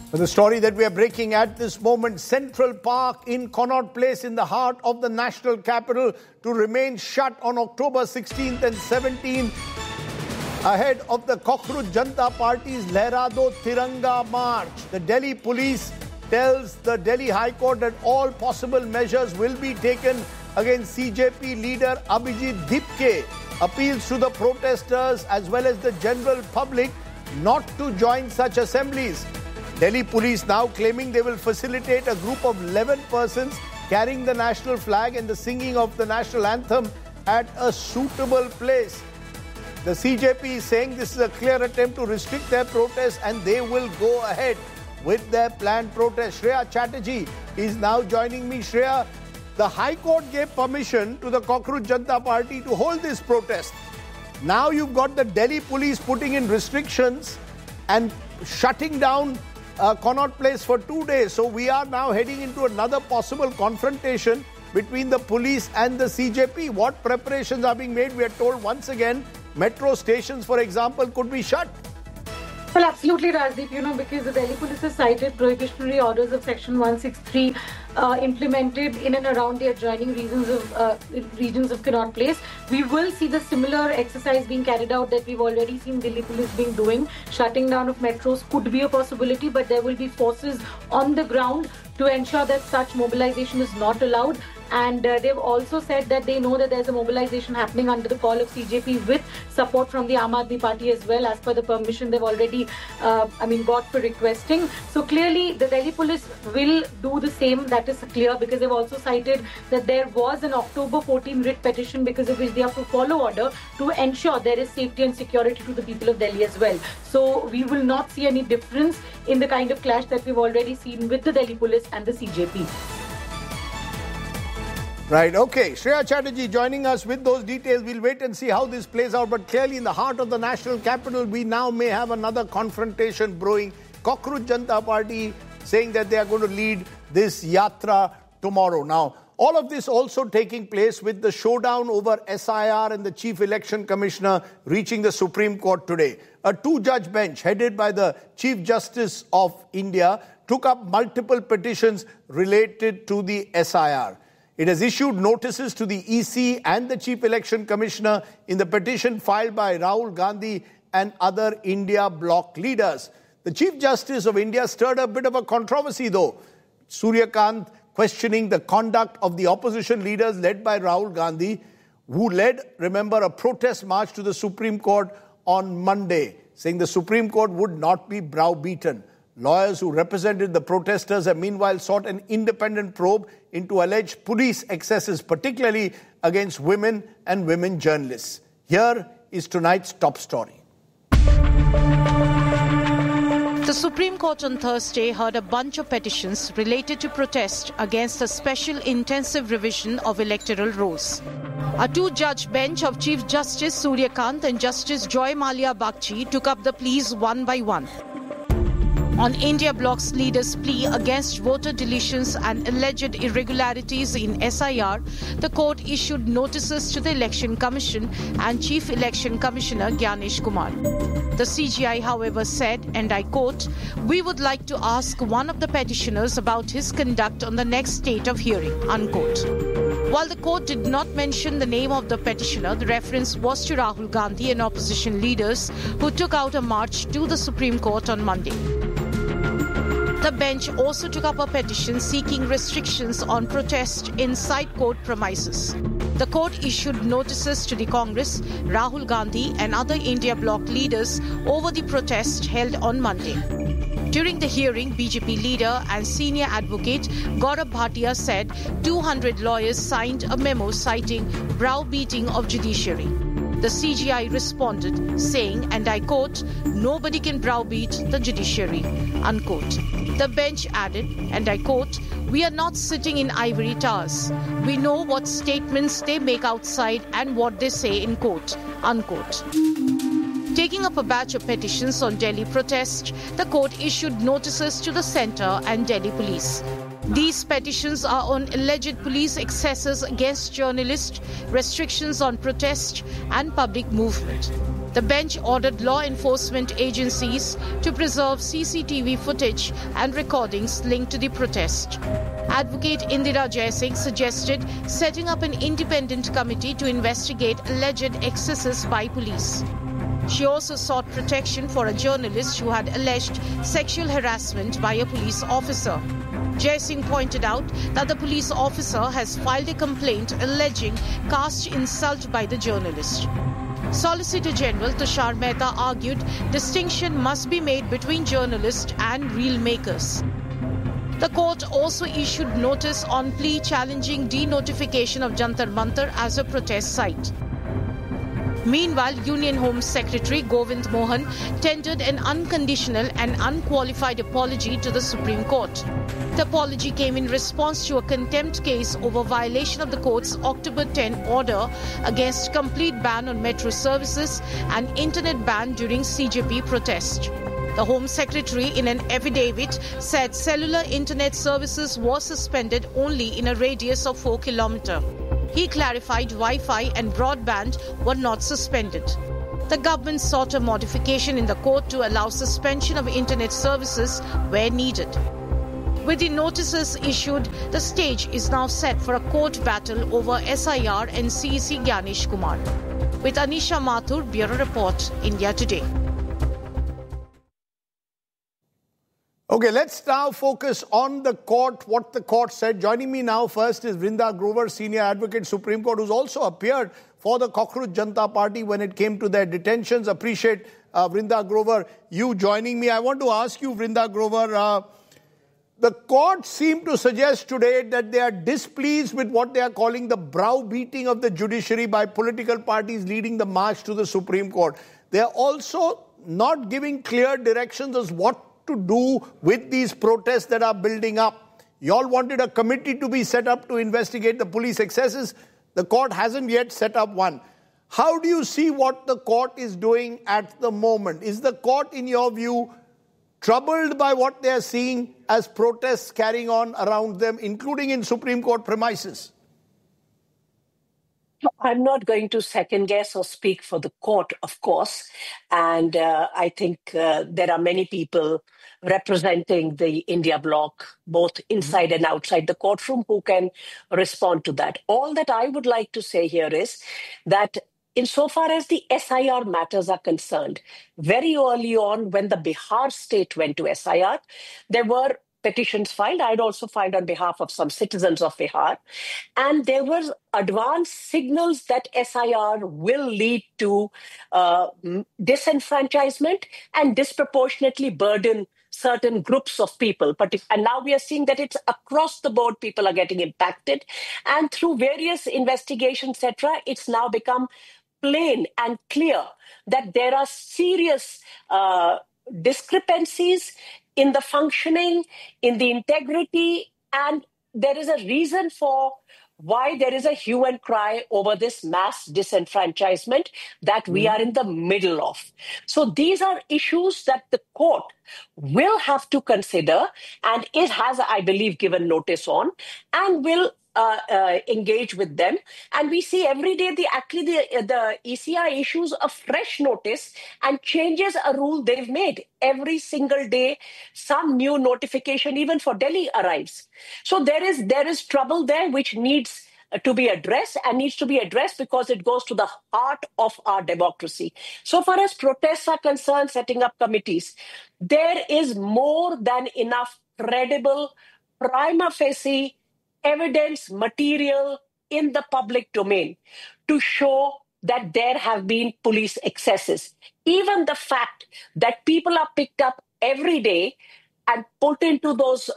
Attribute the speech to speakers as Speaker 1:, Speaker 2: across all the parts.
Speaker 1: The story that we are breaking at this moment, Central Park in Connaught Place in the heart of the national capital to remain shut on October 16th and 17th ahead of the Cockroach Janata Party's Lehra Do Tiranga March. The Delhi police tells the Delhi High Court that all possible measures will be taken against CJP leader Abhijit Dipke. Appeals to the protesters as well as the general public not to join such assemblies. Delhi police now claiming they will facilitate a group of 11 persons carrying the national flag and the singing of the national anthem at a suitable place. The CJP is saying this is a clear attempt to restrict their protest and they will go ahead with their planned protest. Shreya Chatterjee is now joining me. Shreya, the High Court gave permission to the Cockroach Janata Party to hold this protest. Now you've got the Delhi police putting in restrictions and shutting down Connaught Place for 2 days. So we are now heading into another possible confrontation between the police and the CJP. What preparations are being made? We are told once again, metro stations, for example, could be shut.
Speaker 2: Well, absolutely, Rajdeep, because the Delhi police has cited prohibitionary orders of Section 163 implemented in and around the adjoining regions of Connaught Place. We will see the similar exercise being carried out that we've already seen Delhi police being doing. Shutting down of metros could be a possibility, but there will be forces on the ground to ensure that such mobilization is not allowed. And they've also said that they know that there's a mobilization happening under the call of CJP with support from the Aam Aadmi Party as well, as per the permission they've already got for requesting. So clearly the Delhi police will do the same, that is clear, because they've also cited that there was an October 14 writ petition because of which they have to follow order to ensure there is safety and security to the people of Delhi as well. So we will not see any difference in the kind of clash that we've already seen with the Delhi police and the CJP.
Speaker 1: Right, okay. Shreya Chatterjee joining us with those details. We'll wait and see how this plays out. But clearly in the heart of the national capital, we now may have another confrontation brewing. Cockroach Janata Party saying that they are going to lead this yatra tomorrow. Now, all of this also taking place with the showdown over SIR and the Chief Election Commissioner reaching the Supreme Court today. A two-judge bench headed by the Chief Justice of India took up multiple petitions related to the SIR. It has issued notices to the EC and the Chief Election Commissioner in the petition filed by Rahul Gandhi and other India bloc leaders. The Chief Justice of India stirred a bit of a controversy though. Surya Kant questioning the conduct of the opposition leaders led by Rahul Gandhi, who led, remember, a protest march to the Supreme Court on Monday, saying the Supreme Court would not be browbeaten. Lawyers who represented the protesters have meanwhile sought an independent probe into alleged police excesses, particularly against women and women journalists. Here is tonight's top story.
Speaker 3: The Supreme Court on Thursday heard a bunch of petitions related to protest against a special intensive revision of electoral rules. A two-judge bench of Chief Justice Surya Kant and Justice Joy Malia Bagchi took up the pleas one by one. On India bloc's leader's plea against voter deletions and alleged irregularities in SIR, the court issued notices to the Election Commission and Chief Election Commissioner Gyanesh Kumar. The CGI, however, said, and I quote, "We would like to ask one of the petitioners about his conduct on the next date of hearing," unquote. While the court did not mention the name of the petitioner, the reference was to Rahul Gandhi and opposition leaders who took out a march to the Supreme Court on Monday. The bench also took up a petition seeking restrictions on protest inside court premises. The court issued notices to the Congress, Rahul Gandhi and other India bloc leaders over the protest held on Monday. During the hearing, BJP leader and senior advocate Gaurav Bhatia said 200 lawyers signed a memo citing browbeating of judiciary. The CGI responded, saying, and I quote, "Nobody can browbeat the judiciary," unquote. The bench added, and I quote, "We are not sitting in ivory towers. We know what statements they make outside and what they say in court," unquote. Taking up a batch of petitions on Delhi protest, the court issued notices to the centre and Delhi police. These petitions are on alleged police excesses against journalists, restrictions on protest and public movement. The bench ordered law enforcement agencies to preserve CCTV footage and recordings linked to the protest. Advocate Indira Jaisingh suggested setting up an independent committee to investigate alleged excesses by police. She also sought protection for a journalist who had alleged sexual harassment by a police officer. Jaisingh pointed out that the police officer has filed a complaint alleging caste insult by the journalist. Solicitor General Tushar Mehta argued distinction must be made between journalists and reel makers. The court also issued notice on plea challenging denotification of Jantar Mantar as a protest site. Meanwhile, Union Home Secretary Govind Mohan tendered an unconditional and unqualified apology to the Supreme Court. The apology came in response to a contempt case over violation of the court's October 10 order against complete ban on metro services and internet ban during CJP protest. The Home Secretary, in an affidavit, said cellular internet services were suspended only in a radius of 4 kilometers. He clarified Wi-Fi and broadband were not suspended. The government sought a modification in the court to allow suspension of internet services where needed. With the notices issued, the stage is now set for a court battle over SIR and CEC Gyanesh Kumar. With Anisha Mathur, Bureau Report, India Today.
Speaker 1: Okay, let's now focus on the court, what the court said. Joining me now first is Vrinda Grover, Senior Advocate, Supreme Court, who's also appeared for the Cockroach Janata Party when it came to their detentions. Appreciate, Vrinda Grover, you joining me. I want to ask you, Vrinda Grover, the court seemed to suggest today that they are displeased with what they are calling the browbeating of the judiciary by political parties leading the march to the Supreme Court. They are also not giving clear directions as what to do with these protests that are building up. You all wanted a committee to be set up to investigate the police excesses. The court hasn't yet set up one. How do you see what the court is doing at the moment? Is the court, in your view, troubled by what they are seeing as protests carrying on around them, including in Supreme Court premises?
Speaker 4: I'm not going to second guess or speak for the court, of course. And I think there are many people representing the India bloc, both inside and outside the courtroom, who can respond to that. All that I would like to say here is that insofar as the SIR matters are concerned, very early on when the Bihar state went to SIR, there were petitions filed. I'd also filed on behalf of some citizens of Bihar. And there were advanced signals that SIR will lead to disenfranchisement and disproportionately burden certain groups of people. And now we are seeing that it's across the board, people are getting impacted. And through various investigations, etc., it's now become plain and clear that there are serious discrepancies in the functioning, in the integrity, and there is a reason for why there is a hue and cry over this mass disenfranchisement that we are in the middle of. So these are issues that the court will have to consider, and it has, I believe, given notice on, and will engage with them. And we see every day the ECI issues a fresh notice and changes a rule they've made. Every single day, some new notification, even for Delhi, arrives. So there is trouble there which needs to be addressed, and needs to be addressed because it goes to the heart of our democracy. So far as protests are concerned, setting up committees, there is more than enough credible prima facie evidence material in the public domain to show that there have been police excesses. Even the fact that people are picked up every day and put into those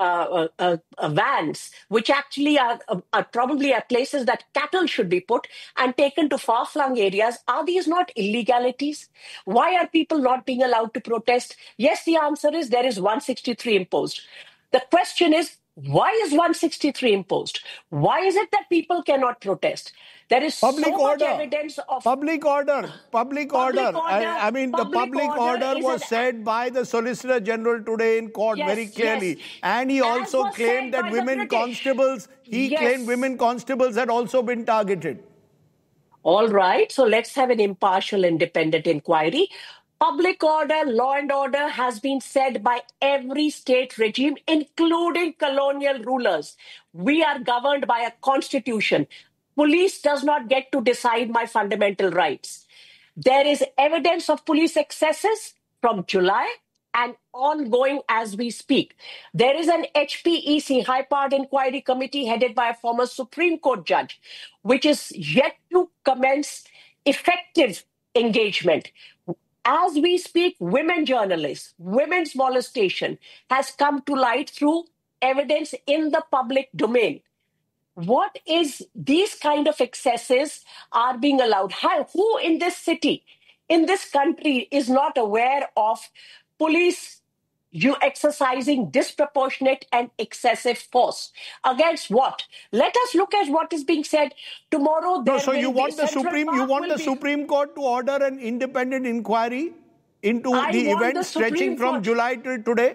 Speaker 4: vans, which actually are probably at places that cattle should be put and taken to far-flung areas, are these not illegalities? Why are people not being allowed to protest? Yes, the answer is there is 163 imposed. The question is, why is 163 imposed? Why is it that people cannot protest? There is
Speaker 1: public
Speaker 4: so
Speaker 1: order.
Speaker 4: much evidence of...
Speaker 1: Public order. I mean, the public order was said by the Solicitor General today in court very clearly. Yes. And he also claimed that women constables, claimed women constables had also been targeted.
Speaker 4: All right, so let's have an impartial, independent inquiry. Public order, law and order has been said by every state regime, including colonial rulers. We are governed by a constitution. Police does not get to decide my fundamental rights. There is evidence of police excesses from July and ongoing as we speak. There is an HPEC, High Powered Inquiry Committee, headed by a former Supreme Court judge, which is yet to commence effective engagement. As we speak, women journalists, women's molestation has come to light through evidence in the public domain. What is these kind of excesses are being allowed? Who in this city, in this country, is not aware of police exercising disproportionate and excessive force? Against what? Let us look at what is being said tomorrow.
Speaker 1: No, so you want the Supreme Court to order an independent inquiry into the events stretching from July till today?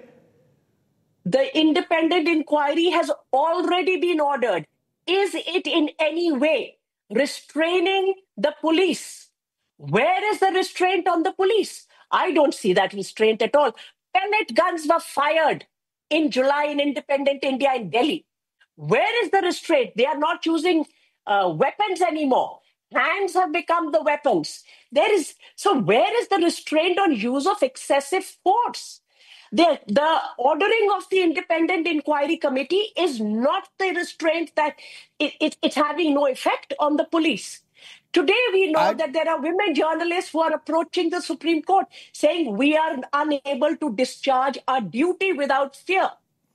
Speaker 4: The independent inquiry has already been ordered. Is it in any way restraining the police? Where is the restraint on the police? I don't see that restraint at all. Pellet guns were fired in July in independent India in Delhi. Where is the restraint? They are not using weapons anymore. Hands have become the weapons. So where is the restraint on use of excessive force? The ordering of the Independent Inquiry Committee is not the restraint that it's having no effect on the police. Today, we know that there are women journalists who are approaching the Supreme Court saying we are unable to discharge our duty without fear.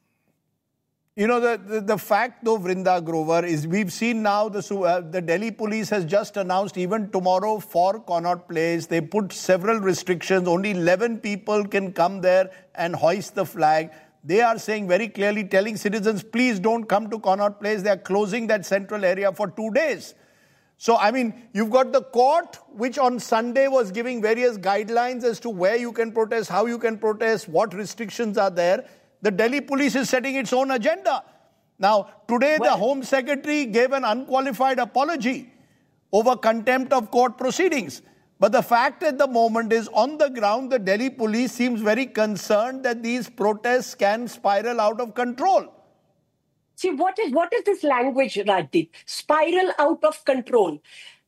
Speaker 1: You know, the fact, though, Vrinda Grover, is we've seen now the Delhi police has just announced even tomorrow for Connaught Place, they put several restrictions. Only 11 people can come there and hoist the flag. They are saying very clearly, telling citizens, please don't come to Connaught Place. They are closing that central area for 2 days. So, I mean, you've got the court, which on Sunday was giving various guidelines as to where you can protest, how you can protest, what restrictions are there. The Delhi police is setting its own agenda. Now, today the Home Secretary gave an unqualified apology over contempt of court proceedings. But the fact at the moment is, on the ground, the Delhi police seems very concerned that these protests can spiral out of control.
Speaker 4: See, what is this language, Rajdeep? Spiral out of control.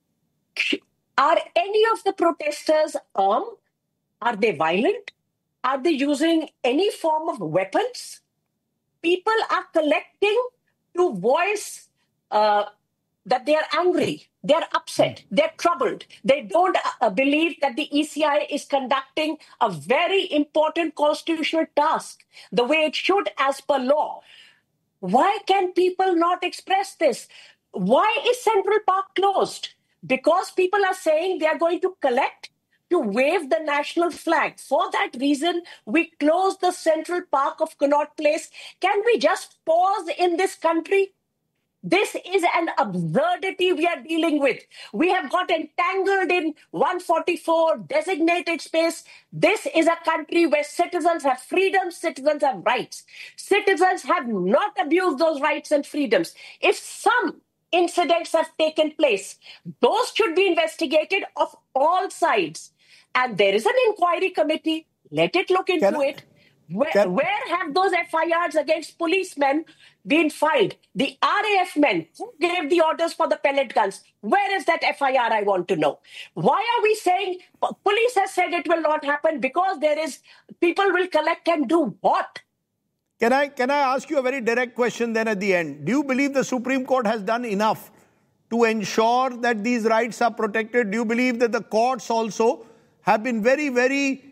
Speaker 4: Are any of the protesters armed? Are they violent? Are they using any form of weapons? People are collecting to voice that they are angry, they are upset, they're troubled. They don't believe that the ECI is conducting a very important constitutional task the way it should as per law. Why can people not express this? Why is Central Park closed? Because people are saying they are going to collect to wave the national flag. For that reason, we close the Central Park of Connaught Place. Can we just pause in this country? This is an absurdity we are dealing with. We have got entangled in 144 designated space. This is a country where citizens have freedoms, citizens have rights. Citizens have not abused those rights and freedoms. If some incidents have taken place, those should be investigated of all sides. And there is an inquiry committee. Let it look into it. Where have those FIRs against policemen been filed? The RAF men who gave the orders for the pellet guns, where is that FIR, I want to know? Why are we saying police has said it will not happen because people will collect and do what?
Speaker 1: Can I ask you a very direct question then at the end? Do you believe the Supreme Court has done enough to ensure that these rights are protected? Do you believe that the courts also have been very, very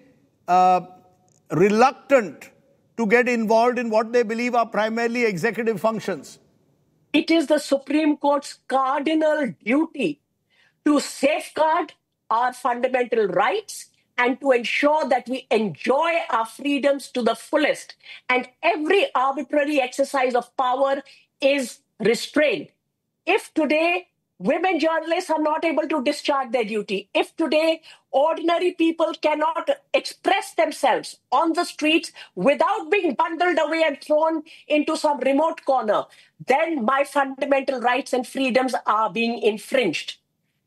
Speaker 1: reluctant to get involved in what they believe are primarily executive functions?
Speaker 4: It is the Supreme Court's cardinal duty to safeguard our fundamental rights and to ensure that we enjoy our freedoms to the fullest. And every arbitrary exercise of power is restrained. If today women journalists are not able to discharge their duty, if today ordinary people cannot express themselves on the streets without being bundled away and thrown into some remote corner, then my fundamental rights and freedoms are being infringed.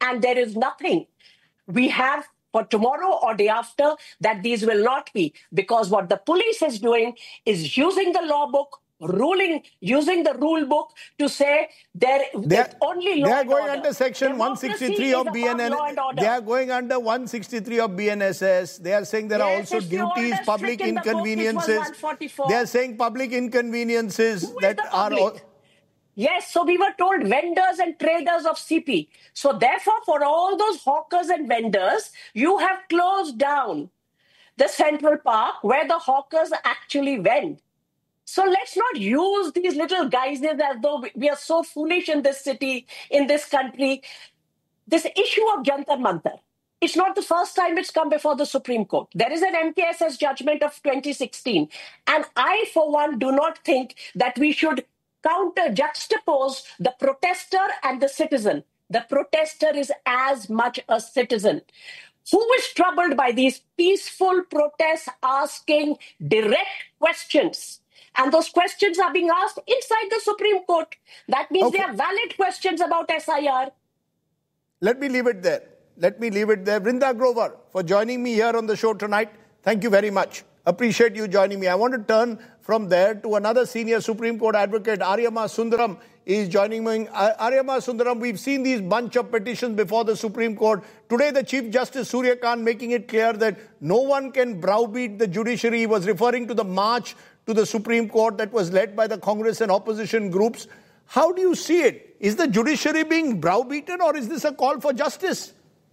Speaker 4: and there is nothing we have for tomorrow or day after that these will not be, because what the police is doing is using the law book, using the rule book to say it's only law
Speaker 1: they are
Speaker 4: and
Speaker 1: going
Speaker 4: order.
Speaker 1: under section
Speaker 4: Democracy
Speaker 1: 163
Speaker 4: is
Speaker 1: of
Speaker 4: about
Speaker 1: BNN.
Speaker 4: law and order.
Speaker 1: They are going under 163 of BNSS. They are saying there are also
Speaker 4: it's the
Speaker 1: duties,
Speaker 4: oldest
Speaker 1: public
Speaker 4: trick in the book. It was
Speaker 1: inconveniences.
Speaker 4: 144.
Speaker 1: They are saying public inconveniences
Speaker 4: Who is
Speaker 1: that
Speaker 4: the
Speaker 1: are.
Speaker 4: public? Yes, so we were told vendors and traders of CP. So therefore, for all those hawkers and vendors, you have closed down the Central Park where the hawkers actually went. So let's not use these little guises as though we are so foolish in this city, in this country. This issue of Jantar Mantar, it's not the first time it's come before the Supreme Court. There is an MKSS judgment of 2016. And I, for one, do not think that we should juxtapose the protester and the citizen. The protester is as much a citizen who is troubled by these peaceful protests asking direct questions. And those questions are being asked inside the Supreme Court. That means they are valid questions about SIR.
Speaker 1: Let me leave it there. Vrinda Grover, for joining me here on the show tonight. Thank you very much. Appreciate you joining me. I want to turn from there to another senior Supreme Court advocate. Aryama Sundaram is joining me. Aryama Sundaram, we've seen these bunch of petitions before the Supreme Court. Today, the Chief Justice Surya Kant making it clear that no one can browbeat the judiciary. He was referring to the march to the Supreme Court that was led by the Congress and opposition groups. How do you see it? Is the judiciary being browbeaten, or is this a call for justice?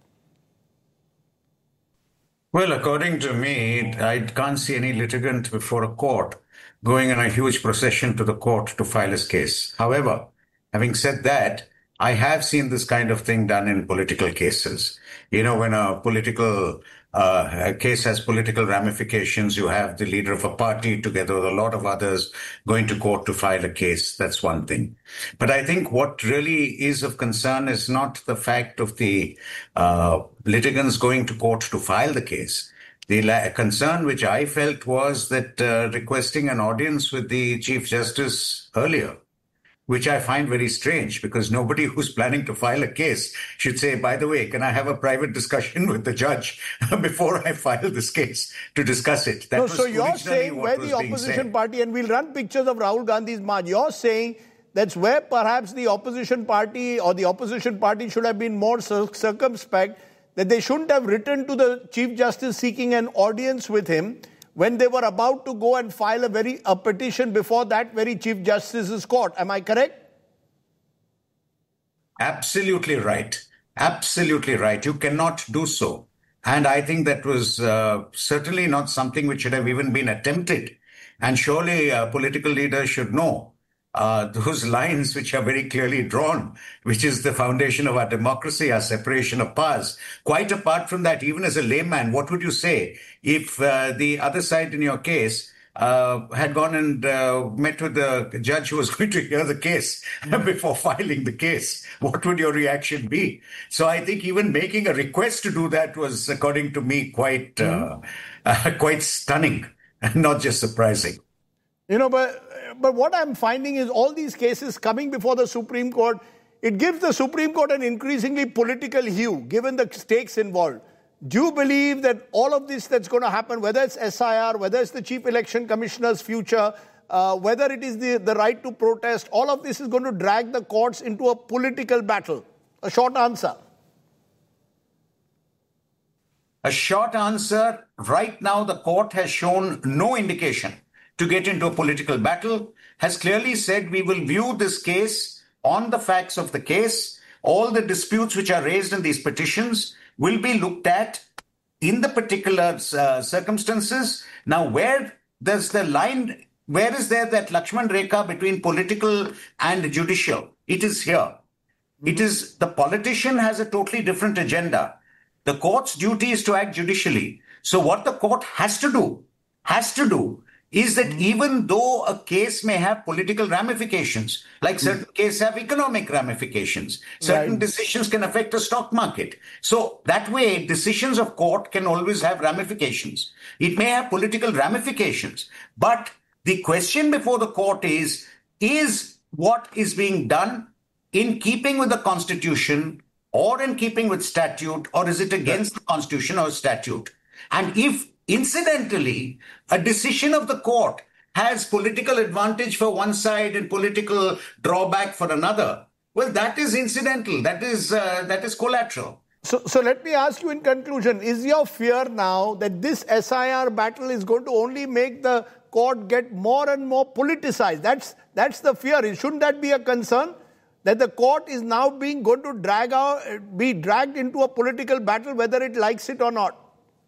Speaker 5: Well, according to me, I can't see any litigant before a court going in a huge procession to the court to file his case. However, having said that, I have seen this kind of thing done in political cases. You know, when a political case has political ramifications, you have the leader of a party together with a lot of others going to court to file a case. That's one thing. But I think what really is of concern is not the fact of the litigants going to court to file the case. The concern which I felt was that requesting an audience with the Chief Justice earlier, which I find very strange, because nobody who's planning to file a case should say, by the way, can I have a private discussion with the judge before I file this case to discuss it?
Speaker 1: That so you're saying where the opposition party, and we'll run pictures of Rahul Gandhi's march, you're saying that's where perhaps the opposition party should have been more circumspect, that they shouldn't have written to the Chief Justice seeking an audience with him when they were about to go and file a petition before that very Chief Justice's court. Am I correct?
Speaker 5: Absolutely right. Absolutely right. You cannot do so. And I think that was certainly not something which should have even been attempted. And surely political leaders should know those lines which are very clearly drawn, which is the foundation of our democracy, our separation of powers. Quite apart from that, even as a layman, what would you say if the other side in your case had gone and met with the judge who was going to hear the case before filing the case? What would your reaction be? So I think even making a request to do that was, according to me, quite stunning and not just surprising.
Speaker 1: You know, but what I'm finding is all these cases coming before the Supreme Court, it gives the Supreme Court an increasingly political hue, given the stakes involved. Do you believe that all of this that's going to happen, whether it's SIR, whether it's the Chief Election Commissioner's future, whether it is the right to protest, all of this is going to drag the courts into a political battle? A short answer.
Speaker 5: A short answer, right now the court has shown no indication to get into a political battle, has clearly said we will view this case on the facts of the case. All the disputes which are raised in these petitions will be looked at in the particular circumstances. Now, where does the line, where is there that Lakshman Rekha between political and judicial? It is here. It is the politician has a totally different agenda. The court's duty is to act judicially. So what the court has to do is that even though a case may have political ramifications, like certain cases have economic ramifications, certain decisions can affect the stock market. So that way, decisions of court can always have ramifications. It may have political ramifications, but the question before the court is what is being done in keeping with the Constitution or in keeping with statute, or is it against the constitution or statute? And if, incidentally, a decision of the court has political advantage for one side and political drawback for another, well, that is incidental. That is collateral.
Speaker 1: So let me ask you in conclusion, is your fear now that this SIR battle is going to only make the court get more and more politicized? That's the fear. Shouldn't that be a concern? That the court is now going to be dragged into a political battle, whether it likes it or not?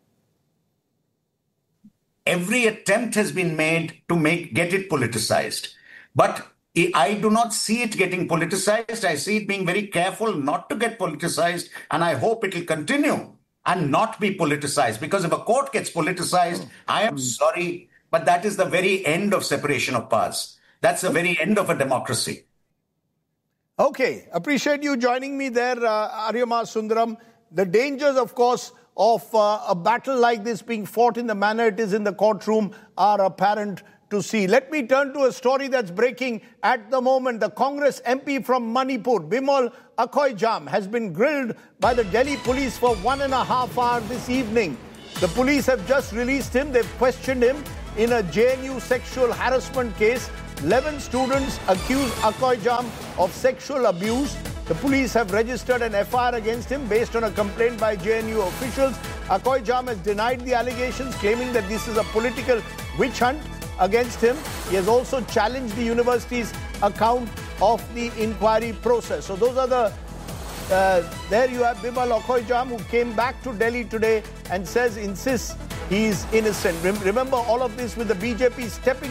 Speaker 5: Every attempt has been made to get it politicized. But I do not see it getting politicized. I see it being very careful not to get politicized, and I hope it will continue and not be politicized. Because if a court gets politicized, I am sorry, but that is the very end of separation of powers. That's the very end of a democracy.
Speaker 1: Okay, appreciate you joining me there, Aryama Sundaram. The dangers, of course, of a battle like this being fought in the manner it is in the courtroom are apparent to see. Let me turn to a story that's breaking at the moment. The Congress MP from Manipur, Bimal Akoijam, has been grilled by the Delhi police for 1.5 hours this evening. The police have just released him. They've questioned him in a JNU sexual harassment case. 11 students accuse Akoijam of sexual abuse. The police have registered an FIR against him based on a complaint by JNU officials. Akoijam has denied the allegations, claiming that this is a political witch hunt against him. He has also challenged the university's account of the inquiry process. So those are there you have Bimal Akoijam, who came back to Delhi today and insists he is innocent. Remember all of this with the BJP stepping